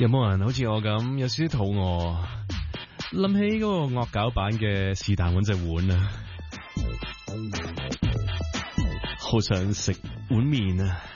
有冇人好似我咁有少少肚餓？諗起嗰個惡搞版嘅是但搵隻碗啊，好想食碗麵啊！